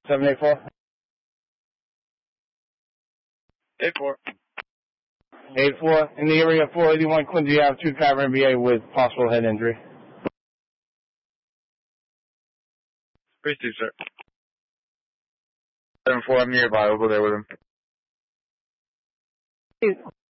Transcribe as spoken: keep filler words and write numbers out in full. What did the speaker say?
seven eight four? eight four. eight four. In the area of four eighty-one Quincy Ave, two cavern M B A with possible head injury. Please do, sir. seven four, I'm nearby. I'll go there with him.